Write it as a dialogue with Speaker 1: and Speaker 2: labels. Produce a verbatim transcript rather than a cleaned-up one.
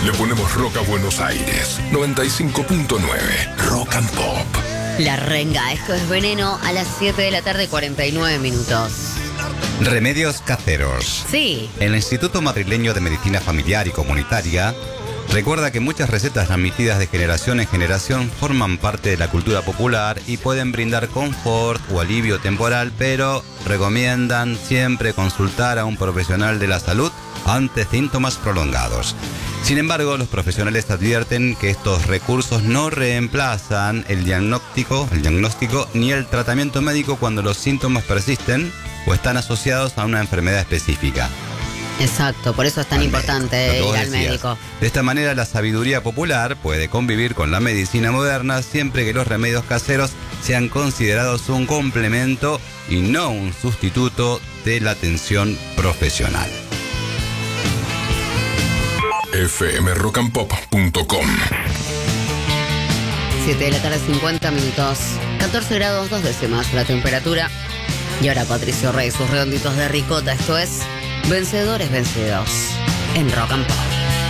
Speaker 1: Le ponemos rock a Buenos Aires. noventa y cinco punto nueve. Rock and Pop.
Speaker 2: La Renga, esto es Veneno a las siete de la tarde, cuarenta y nueve minutos.
Speaker 3: Remedios caseros.
Speaker 2: Sí.
Speaker 3: El Instituto Madrileño de Medicina Familiar y Comunitaria recuerda que muchas recetas transmitidas de generación en generación forman parte de la cultura popular y pueden brindar confort o alivio temporal, pero recomiendan siempre consultar a un profesional de la salud ante síntomas prolongados. Sin embargo, los profesionales advierten que estos recursos no reemplazan el diagnóstico, el diagnóstico ni el tratamiento médico cuando los síntomas persisten o están asociados a una enfermedad específica.
Speaker 2: Exacto, por eso es tan
Speaker 3: Al
Speaker 2: importante
Speaker 3: médico,
Speaker 2: ir al
Speaker 3: decías.
Speaker 2: médico.
Speaker 3: De esta manera, la sabiduría popular puede convivir con la medicina moderna siempre que los remedios caseros sean considerados un complemento y no un sustituto de la atención profesional.
Speaker 1: F M rock and pop punto com.
Speaker 2: siete de la tarde, cincuenta minutos. catorce grados, dos décimas la temperatura. Y ahora Patricio Rey, sus redonditos de ricota. Esto es Vencedores Vencidos en Rock and Pop.